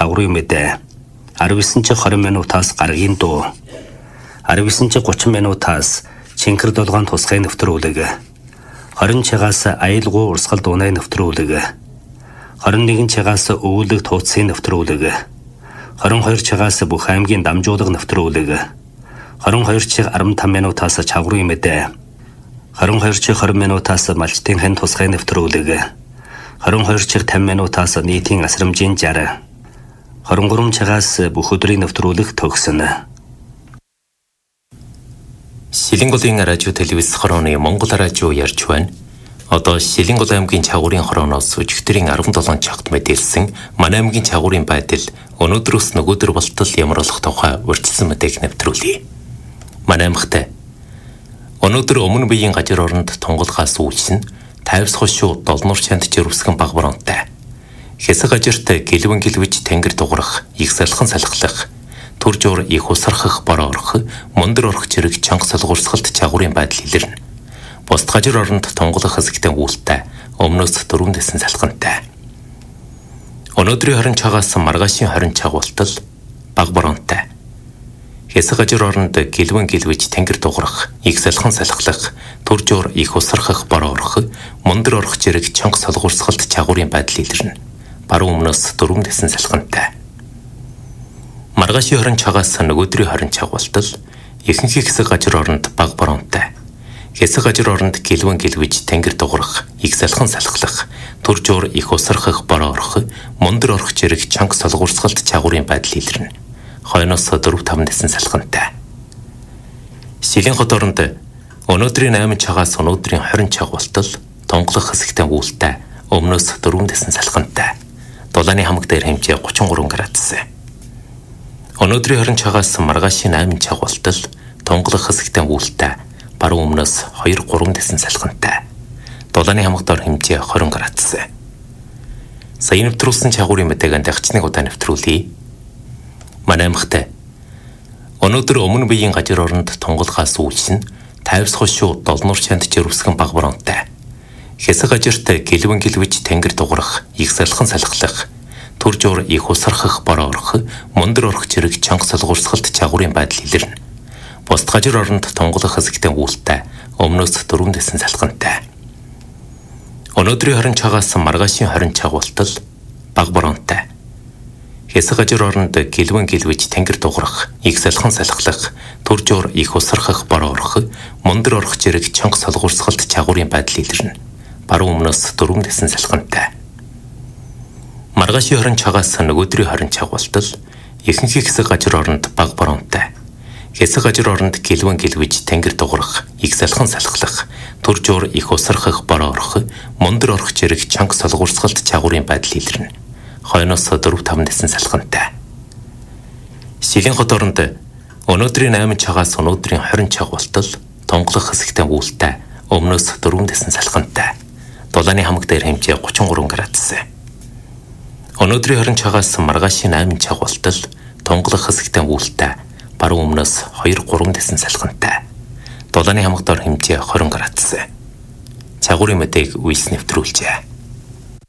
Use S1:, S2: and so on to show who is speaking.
S1: чагварын мэдээ. 19-20 минутаас гаргийн дуу. 19-30 минутаас чинкэр долгаан тусгай нэвтрүүлэг. 20-чагаас аялгуу урсгал дуунай нэвтрүүлэг. 21-чагаас өвөлөг тууцын нэвтрүүлэг. 22-чагаас бүх аймгийн дамжуулга нэвтрүүлэг. 22-чиг 15 минутаас чагварын мэдээ. 22-чиг 20 минутаас малчтын хэн тусгай нэвтрүүлэг. 22-чиг 50 минутаас нийтийн асрамжийн 60. 23-чагаас бүх өдрийн нэвтрүүлэг төгснө.
S2: Шилэнгулын радио телевиз хорооны Монгол радио ярьж байна. Одоо Шилэнгул аймгийн чагварын хорооноос өчигдрийн 17 цагт мэдээлсэн манай аймгийн чагварын байдал өнөөдрөөс нөгөөдөр болтол ямар болох тухай урьдчилсан мэдээг нэвтрүүлье. Манай аймагт өнөөдөр өмнө биеийн гажир оронд тунгалгаас үйлсэн тайвс хошуу долнуур чанд жирвсгэн баг боронтой. Хэсэг гажирт гэлвэн гэлвэж тэнгэр дуграх, их салхан салхлах, түр жуур их усархах бороо орох, мөндөр орох зэрэг чанга солгуурсгалт чагварын байдал илэрнэ. Бусд гажир оронд тунгалах хэсэгтээ үүлтэй, өмнөөс дөрвөн дэсэн салхантай. Өнөөдрийн 20 цагаас маргаашийн 20 цаг болтол баг боронтой. Хэсэг гажир оронд гэлвэн гэлвэж тэнгэр дуграх, их салхан салхлах, түр жуур их усархах бороо орох, мөндөр орох зэрэг чанга солгуурсгалт чагварын байдал илэрнэ. Баруун өмнөөс дөрвөн дэсэн салхантай. Маргаашийн 20 цагаас нөгөөдрийн 20 цаг болтол ихэнх хэсэг гажир оронд баг боронтой. Хэсэг гажир оронд гэлвэн гэлвэж тэнгэр дуграх, их салхан салхлах, түр жуур их усархах бороо орох, мөндөр орох зэрэг чанга солгуурсгалт чагварын байдал илэрнэ. Хойноос 4-5 дэсэн салхантай. Шилэн хот оронд өнөөдрийн 8 цагаас өнөөдрийн 20 цаг болтол тунгалах хэсэгтээ үүлтэй, өмнөөс 4 дэсэн салхантай. Дулааны хамаг дээр хэмжээ 33 градус. Өнөөдрийн 20 цагаас маргаашийн 8 цаг болтол тунгалах хэсэгтээ үүлтэй, баруун өмнөөс 2-3 дэсэн салхантай. Дулааны хамаг дор хэмжээ 20 градус. Сая нэвтрүүлсэн чагварын мэдээг дагчныг удаа нэвтрүүлье. Манай аймагт өнөөдөр өмнө биеийн гажир оронд тунгалгаас үйлсэн тайвс хошуу долнуур чанд жирвсгэн баг боронтой. Хэсэг гажирт гэлвэн гэлвэж тэнгэр дуграх, их салхан салхлах, түр жуур их усархах бороо орох, мөндөр орох зэрэг чанга солгуурсгалт чагварын байдал илэрнэ. Бусд гажир оронд тунгалах хэсэгтээ үүлтэй, өмнөөс 4 дэсэн салхантай. Өнөөдрийн 20 цагаас маргаашийн 20 цаг болтол баг боронтой. Хэсэг гажир оронд гэлвэн гэлвэж тэнгэр дуграх, их салхан салхлах, түр жуур их усархах бороо орох, мөндөр орох зэрэг чанга солгуурсгалт чагварын байдал илэрнэ. Баруун өмнөөс 4 дэсэн салхантай. Маргаашийн 20 цагаас нөгөөдрийн 20 цаг болтол ихэнх хэсэг гажир оронд баг боронтой. Хэсэг гажир оронд гэлвэн гэлвэж тэнгэр дуграх, их салхан салхлах, түр жуур их усархах бороо орох, мөндөр орох зэрэг чанга солгуурсгалт чагварын байдал илэрнэ. Хойноос 4-5 дэсэн салхантай. Шилэн хот оронд өнөөдрийн 8 цагаас өнөөдрийн 20 цаг болтол тунгалах хэсэгтээ үүлтэй, өмнөөс 4 дэсэн салхантай. Дулааны хамаг дээр хэмжээ 33 градус. Өнөөдрийн 20 цагаас маргаашийн 8 цаг болтол тунгалах хэсэгтээ үүлтэй, баруун өмнөөс 2-3 дэсэн салхантай. Дулааны хамаг дор хэмжээ 20 градус. Чагварын мэдээг үйлс нэвтрүүлжээ.